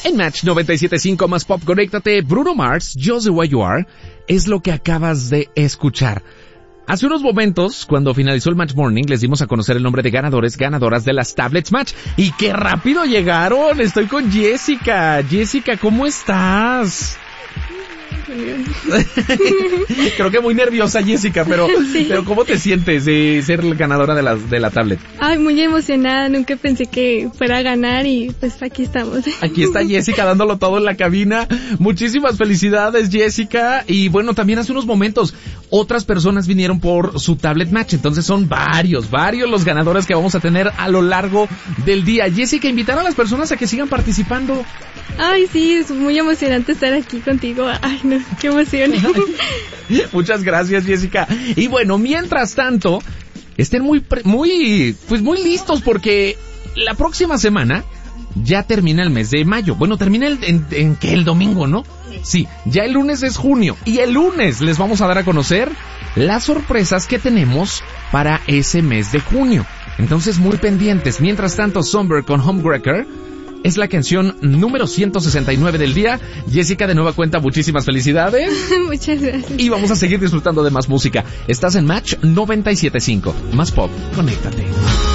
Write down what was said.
En Match 97.5 más pop, conéctate. Bruno Mars, Just the Way You Are, es lo que acabas de escuchar. Hace unos momentos, cuando finalizó el Match Morning, les dimos a conocer el nombre de ganadoras de las Tablets Match. ¡Y qué rápido llegaron! Estoy con Jessica. Jessica, ¿cómo estás? Creo que muy nerviosa, Jessica, pero ¿cómo te sientes de ser ganadora de la tablet? Ay, muy emocionada, nunca pensé que fuera a ganar y pues aquí estamos. Aquí está Jessica dándolo todo en la cabina. Muchísimas felicidades, Jessica. Y bueno, también hace unos momentos otras personas vinieron por su tablet match, entonces son varios los ganadores que vamos a tener a lo largo del día. Jessica, invitar a las personas a que sigan participando. Ay, sí, es muy emocionante estar aquí contigo. Ay, no, qué emoción. Muchas gracias, Jessica. Y bueno, mientras tanto, estén muy listos porque la próxima semana ya termina el mes de mayo. Bueno, termina el domingo, ¿no? Sí, ya el lunes es junio y el lunes les vamos a dar a conocer las sorpresas que tenemos para ese mes de junio. Entonces, muy pendientes. Mientras tanto, Somber con Homewrecker es la canción número 169 del día. Jessica, de nueva cuenta, muchísimas felicidades. Muchas gracias. Y vamos a seguir disfrutando de más música. Estás en Match 97.5. Más pop, conéctate.